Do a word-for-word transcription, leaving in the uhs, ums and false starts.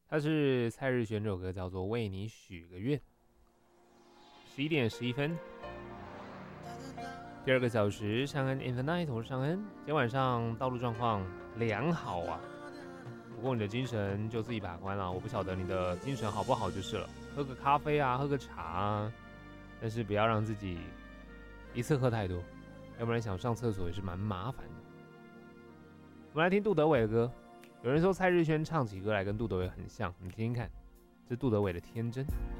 它是蔡日璇这首歌叫做《为你许个愿》。十一点十一分，第二个小时，尚恩 in the night， 我是尚恩。今天晚上道路状况良好啊，不过你的精神就自己把关了，我不晓得你的精神好不好就是了。喝个咖啡啊，喝个茶啊，但是不要让自己一次喝太多，要不然想上厕所也是蛮麻烦的。我们来听杜德伟的歌。有人说蔡日萱唱起歌来跟杜德伟很像，你听听看，这是杜德伟的《天真》。